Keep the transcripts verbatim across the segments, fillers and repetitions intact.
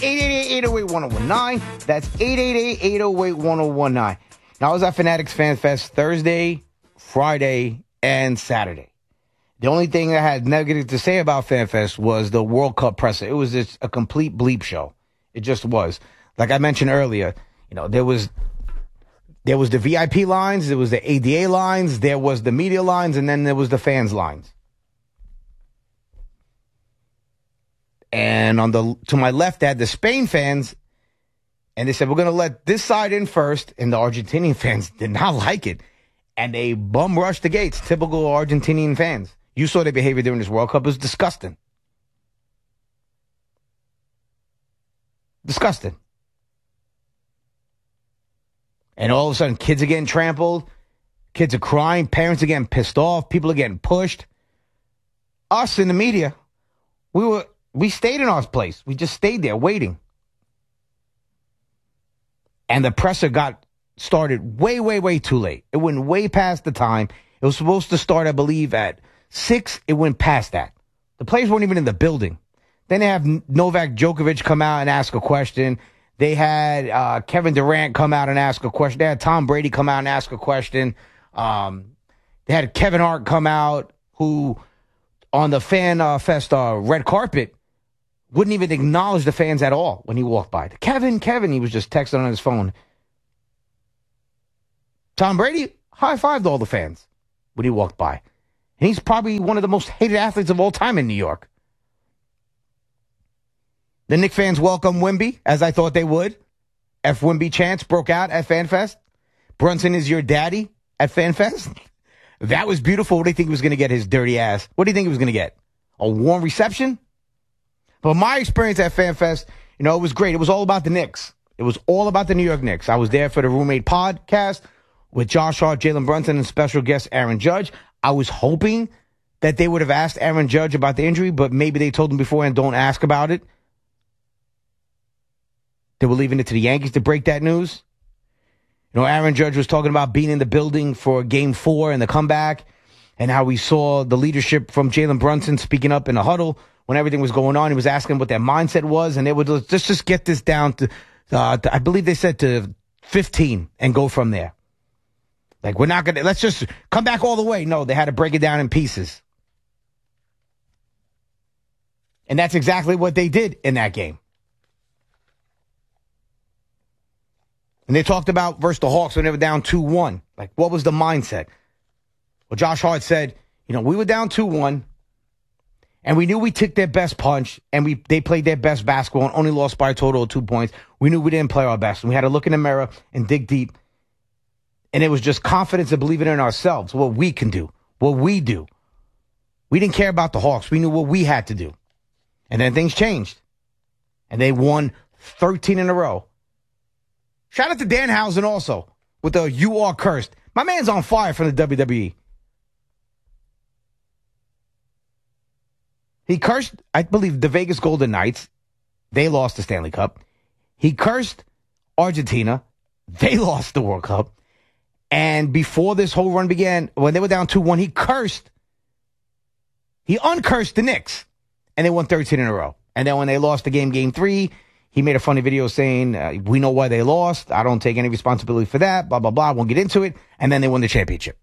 eight eight eight, eight oh eight, one oh one nine. That's eight eight eight, eight oh eight, one oh one nine. Now, I was at Fanatics Fan Fest Thursday, Friday, and Saturday. The only thing I had negative to say about Fan Fest was the World Cup presser. It was just a complete bleep show. It just was. Like I mentioned earlier, you know, there was there was the V I P lines, there was the A D A lines, there was the media lines, and then there was the fans lines. And on the to my left, they had the Spain fans, and they said, we're going to let this side in first, and the Argentinian fans did not like it. And they bum rushed the gates, typical Argentinian fans. You saw their behavior during this World Cup. It was disgusting. Disgusting. And all of a sudden, kids are getting trampled. Kids are crying. Parents are getting pissed off. People are getting pushed. Us in the media, we were we stayed in our place. We just stayed there waiting. And the presser got started way, way, way too late. It went way past the time. It was supposed to start, I believe, at six. It went past that. The players weren't even in the building. Then they have Novak Djokovic come out and ask a question. They had uh, Kevin Durant come out and ask a question. They had Tom Brady come out and ask a question. Um, they had Kevin Hart come out, who on the Fan uh, Fest uh, red carpet wouldn't even acknowledge the fans at all when he walked by. Kevin, Kevin, he was just texting on his phone. Tom Brady high-fived all the fans when he walked by. And he's probably one of the most hated athletes of all time in New York. The Knicks fans welcome Wemby, as I thought they would. F. Wemby chants broke out at FanFest. Brunson is your daddy at FanFest. That was beautiful. What do you think he was going to get, his dirty ass? What do you think he was going to get? A warm reception? But my experience at FanFest, you know, it was great. It was all about the Knicks. It was all about the New York Knicks. I was there for the Roommate podcast with Josh Hart, Jalen Brunson, and special guest Aaron Judge. I was hoping that they would have asked Aaron Judge about the injury, but maybe they told him beforehand, don't ask about it. They were leaving it to the Yankees to break that news. You know, Aaron Judge was talking about being in the building for game four and the comeback, and how we saw the leadership from Jalen Brunson speaking up in the huddle when everything was going on. He was asking what their mindset was, and they would just, just get this down to, uh, to, I believe they said to fifteen and go from there. Like, we're not going to, let's just come back all the way. No, they had to break it down in pieces. And that's exactly what they did in that game. And they talked about versus the Hawks when they were down two one. Like, what was the mindset? Well, Josh Hart said, you know, we were down two one, and we knew we took their best punch, and we they played their best basketball and only lost by a total of two points. We knew we didn't play our best, and we had to look in the mirror and dig deep. And it was just confidence and believing in ourselves, what we can do, what we do. We didn't care about the Hawks. We knew what we had to do. And then things changed. And they won thirteen in a row. Shout out to Danhausen also with the You Are Cursed. My man's on fire from the W W E. He cursed, I believe, the Vegas Golden Knights. They lost the Stanley Cup. He cursed Argentina. They lost the World Cup. And before this whole run began, when they were down two one, he cursed. He uncursed the Knicks. And they won thirteen in a row. And then when they lost the game, game three, he made a funny video saying, uh, we know why they lost. I don't take any responsibility for that. Blah, blah, blah. I won't get into it. And then they won the championship.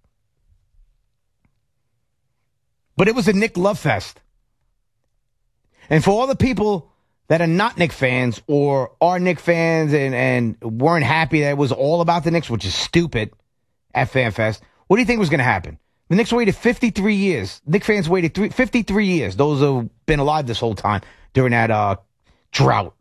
But it was a Knick love fest. And for all the people that are not Knick fans or are Knick fans and, and weren't happy that it was all about the Knicks, which is stupid at FanFest, what do you think was going to happen? The Knicks waited fifty-three years. Knick fans waited three, fifty-three years. Those who've been alive this whole time during that uh, drought.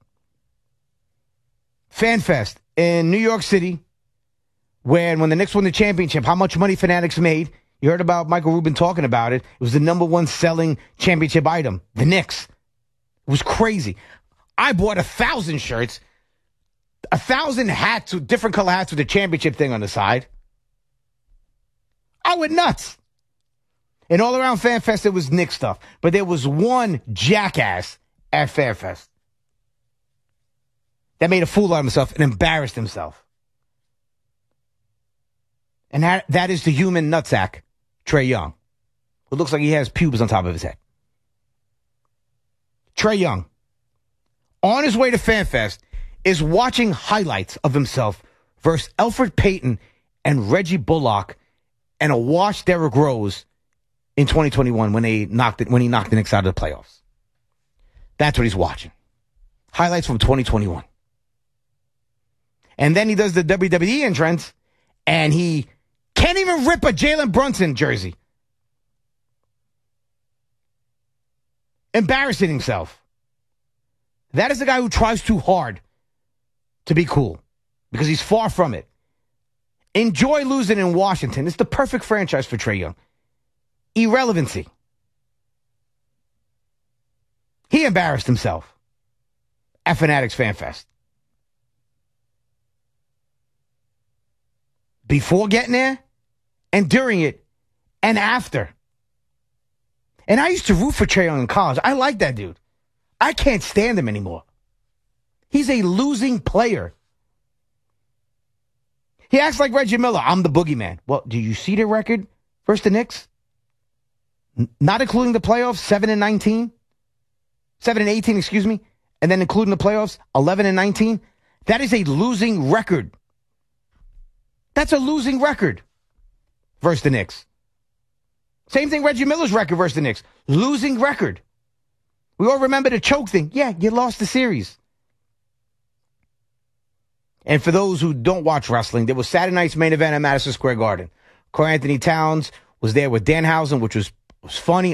FanFest in New York City, when when the Knicks won the championship, how much money Fanatics made. You heard about Michael Rubin talking about it. It was the number one selling championship item, the Knicks. It was crazy. I bought a thousand shirts, a thousand hats, with different color hats with the championship thing on the side. I went nuts. And all around FanFest, it was Knicks stuff. But there was one jackass at FanFest that made a fool out of himself and embarrassed himself. And that, that is the human nutsack, Trae Young, who looks like he has pubes on top of his head. Trae Young, on his way to FanFest, is watching highlights of himself versus Elfrid Payton and Reggie Bullock and a washed Derrick Rose in twenty twenty-one when they knocked it when he knocked the Knicks out of the playoffs. That's what he's watching. Highlights from twenty twenty-one. And then he does the W W E entrance, and he can't even rip a Jalen Brunson jersey. Embarrassing himself. That is the guy who tries too hard to be cool, because he's far from it. Enjoy losing in Washington. It's the perfect franchise for Trae Young. Irrelevancy. He embarrassed himself at Fanatics Fan Fest. Before getting there, and during it, and after. And I used to root for Trae Young in college. I like that dude. I can't stand him anymore. He's a losing player. He acts like Reggie Miller. I'm the boogeyman. Well, do you see the record versus the Knicks? N- not including the playoffs, seven and nineteen? seven and eighteen, excuse me. And then including the playoffs, eleven and nineteen. That is a losing record. That's a losing record versus the Knicks. Same thing Reggie Miller's record versus the Knicks. Losing record. We all remember the choke thing. Yeah, you lost the series. And for those who don't watch wrestling, there was Saturday night's main event at Madison Square Garden. Karl Anthony Towns was there with Danhausen, which was, was funny.